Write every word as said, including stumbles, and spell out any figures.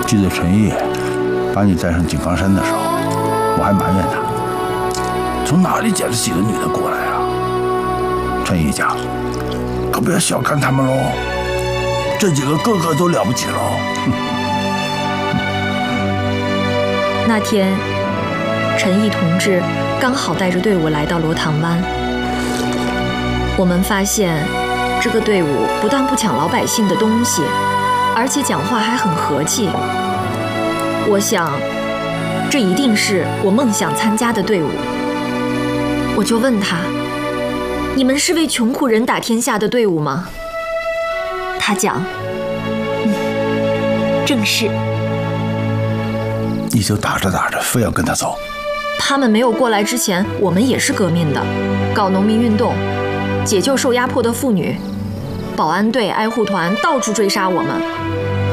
记得陈毅把你带上井冈山的时候，我还埋怨他，从哪里捡了几个女的过来啊？陈毅家，可不要小看他们喽，这几个个个都了不起喽。 那天，陈毅同志刚好带着队伍来到罗塘湾，我们发现这个队伍不但不抢老百姓的东西，而且讲话还很和气。我想，这一定是我梦想参加的队伍。我就问他：“你们是为穷苦人打天下的队伍吗？”他讲：“嗯，正是。” 你就打着打着，非要跟他走？ 他们没有过来之前，我们也是革命的，搞农民运动，解救受压迫的妇女。保安队、爱护团到处追杀我们。